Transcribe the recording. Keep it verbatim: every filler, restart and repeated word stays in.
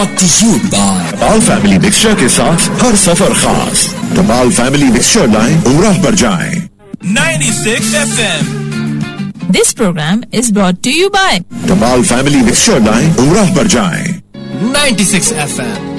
धमाल family mixture के साथ हर सफर खास। धमाल फैमिली मिक्सचर लाएं, उमराह पर जाएं। ninety-six F M. This program is brought to you by Dhamaal family mixture लाएं, उमराह पर जाएं। ninety-six F M.